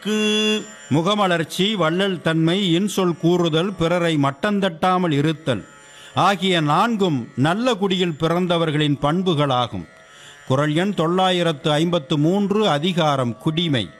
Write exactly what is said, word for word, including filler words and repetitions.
கு முகமலர்ச்சி, வள்ளல் தன்மை, இன்சொல் கூறுதல், பிறரை மட்டந்தட்டாமல் இருத்தல் ஆகிய நான்கும் நல்ல குடியில் பிறந்தவர்களின் பண்புகளாகும். குறள் எண் தொள்ளாயிரத்து ஐம்பத்து மூன்று. அதிகாரம் குடிமை.